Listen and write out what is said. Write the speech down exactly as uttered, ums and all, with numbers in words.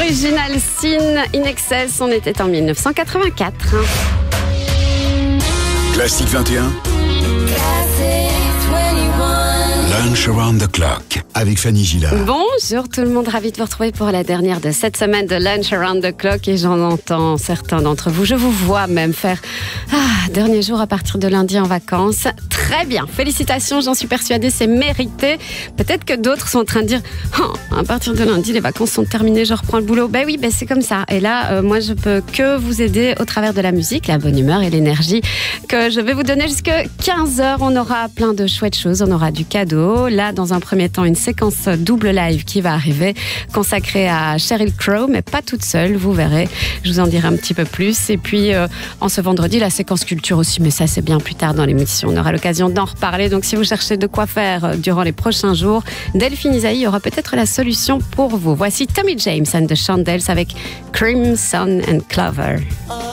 Original Sin in Excess, on était en dix-neuf cent quatre-vingt-quatre. Classique vingt et un. Lunch Around the Clock avec Fanny Gillard. Bonjour tout le monde, ravi de vous retrouver pour la dernière de cette semaine de Lunch Around the Clock et j'en entends certains d'entre vous, je vous vois même faire ah, dernier jour à partir de lundi en vacances. Très bien, félicitations, j'en suis persuadée, c'est mérité. Peut-être que d'autres sont en train de dire oh, à partir de lundi les vacances sont terminées, je reprends le boulot. Ben oui, ben c'est comme ça. Et là, euh, moi je peux que vous aider au travers de la musique, la bonne humeur et l'énergie que je vais vous donner jusqu'à quinze heures. On aura plein de chouettes choses, on aura du cadeau. Là, dans un premier temps, une séquence double live qui va arriver, consacrée à Sheryl Crow, mais pas toute seule, vous verrez. Je vous en dirai un petit peu plus. Et puis, euh, en ce vendredi, la séquence culture aussi, mais ça, c'est bien plus tard dans l'émission. On aura l'occasion d'en reparler. Donc, si vous cherchez de quoi faire durant les prochains jours, Delphine Isaïe aura peut-être la solution pour vous. Voici Tommy James and the Chandels avec Crimson and Clover.